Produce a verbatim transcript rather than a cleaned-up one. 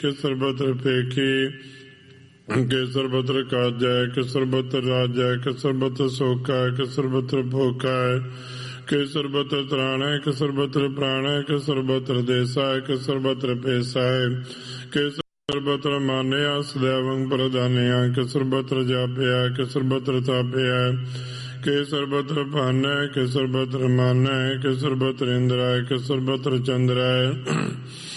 ਕਿ ਸਰਬਤਰ ਪੇਖੀ ਕਿ ਸਰਬਤਰ ਕਾਜੈ ਕਿ ਸਰਬਤਰ ਰਾਜੈ ਕਿ ਸਰਬਤਰ ਸੋਕਾ ਕਿ ਸਰਬਤਰ ਭੋਕਾ ਕਿ ਸਰਬਤਰ ਤਰਾਣੈ ਕਿ ਸਰਬਤਰ ਪ੍ਰਾਣੈ ਕਿ ਸਰਬਤਰ ਦੇਸਾ ਕਿ ਸਰਬਤਰ ਭੇਸਾ ਕਿ ਸਰਬਤਰ ਮਾਨਿਆ ਸदैवं ਪ੍ਰਧਾਨਿਆ ਕਿ ਸਰਬਤਰ ਜਾਪਿਆ ਕਿ ਸਰਬਤਰ ਤਾਪਿਆ ਕਿ ਸਰਬਤਰ ਭਾਨੈ ਕਿ ਸਰਬਤਰ ਮਾਨੈ ਕਿ ਸਰਬਤਰ ਇੰਦਰੈ ਕਿ ਸਰਬਤਰ ਚੰਦਰੈ